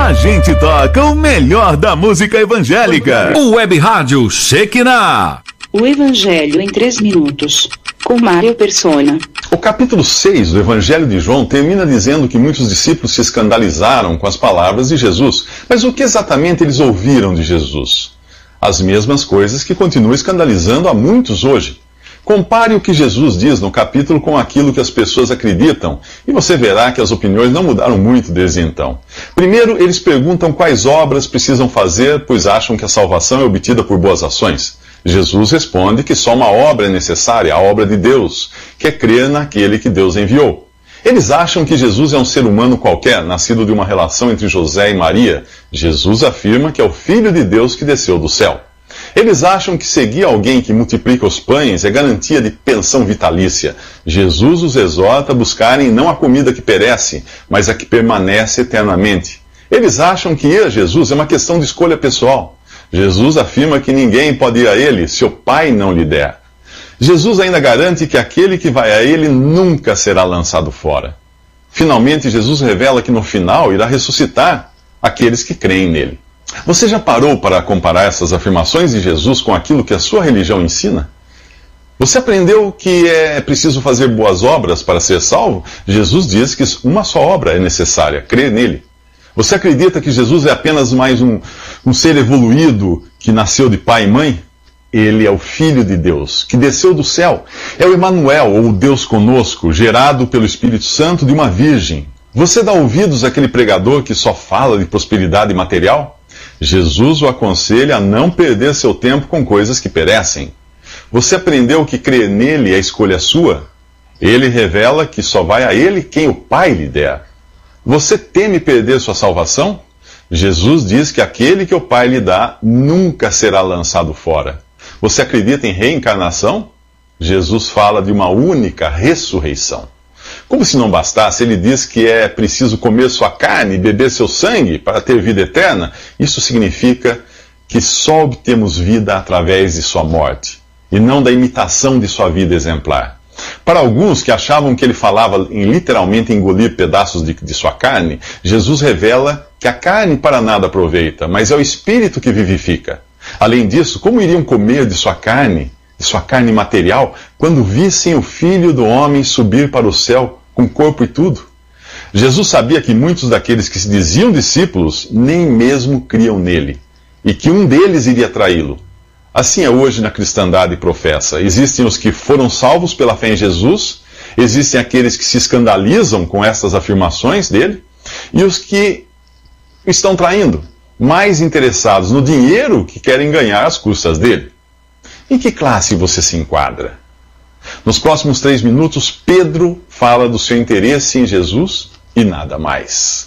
a gente toca o melhor da música evangélica. O Web Rádio Shekinah. O Evangelho em 3 minutos, com Mário Persona. O capítulo 6 do Evangelho de João termina dizendo que muitos discípulos se escandalizaram com as palavras de Jesus. Mas o que exatamente eles ouviram de Jesus? As mesmas coisas que continuam escandalizando a muitos hoje. Compare o que Jesus diz no capítulo com aquilo que as pessoas acreditam, e você verá que as opiniões não mudaram muito desde então. Primeiro, eles perguntam quais obras precisam fazer, pois acham que a salvação é obtida por boas ações. Jesus responde que só uma obra é necessária, a obra de Deus, que é crer naquele que Deus enviou. Eles acham que Jesus é um ser humano qualquer, nascido de uma relação entre José e Maria. Jesus afirma que é o Filho de Deus que desceu do céu. Eles acham que seguir alguém que multiplica os pães é garantia de pensão vitalícia. Jesus os exorta a buscarem não a comida que perece, mas a que permanece eternamente. Eles acham que ir a Jesus é uma questão de escolha pessoal. Jesus afirma que ninguém pode ir a ele se o Pai não lhe der. Jesus ainda garante que aquele que vai a ele nunca será lançado fora. Finalmente, Jesus revela que no final irá ressuscitar aqueles que creem nele. Você já parou para comparar essas afirmações de Jesus com aquilo que a sua religião ensina? Você aprendeu que é preciso fazer boas obras para ser salvo? Jesus diz que uma só obra é necessária, crer nele. Você acredita que Jesus é apenas mais um ser evoluído que nasceu de pai e mãe? Ele é o Filho de Deus, que desceu do céu. É o Emanuel, ou o Deus conosco, gerado pelo Espírito Santo de uma virgem. Você dá ouvidos àquele pregador que só fala de prosperidade material? Jesus o aconselha a não perder seu tempo com coisas que perecem. Você aprendeu que crer nele é escolha sua? Ele revela que só vai a ele quem o Pai lhe der. Você teme perder sua salvação? Jesus diz que aquele que o Pai lhe dá nunca será lançado fora. Você acredita em reencarnação? Jesus fala de uma única ressurreição. Como se não bastasse, ele diz que é preciso comer sua carne e beber seu sangue para ter vida eterna. Isso significa que só obtemos vida através de sua morte, e não da imitação de sua vida exemplar. Para alguns que achavam que ele falava literalmente engolir pedaços de sua carne, Jesus revela que a carne para nada aproveita, mas é o Espírito que vivifica. Além disso, como iriam comer de sua carne material, quando vissem o Filho do Homem subir para o céu com corpo e tudo? Jesus sabia que muitos daqueles que se diziam discípulos nem mesmo criam nele, e que um deles iria traí-lo. Assim é hoje na cristandade professa. Existem os que foram salvos pela fé em Jesus, existem aqueles que se escandalizam com essas afirmações dele, e os que estão traindo, mais interessados no dinheiro que querem ganhar às custas dele. Em que classe você se enquadra? Nos próximos 3 minutos, Pedro fala do seu interesse em Jesus e nada mais.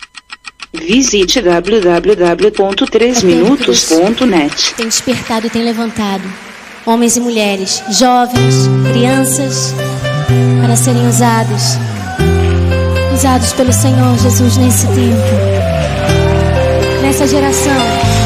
Visite www.3minutos.net. Tem despertado e tem levantado homens e mulheres, jovens, crianças, para serem usados pelo Senhor Jesus nesse tempo, nessa geração.